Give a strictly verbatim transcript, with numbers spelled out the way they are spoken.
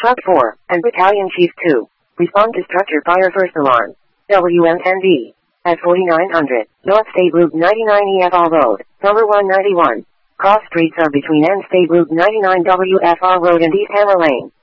Truck four, and Battalion Chief two. Respond to structure fire first alarm. W M ten V. At forty-nine hundred, North State Route ninety-nine E F R Road, number one ninety-one. Cross streets are between End State Route ninety-nine W F R Road and East Hammer Lane.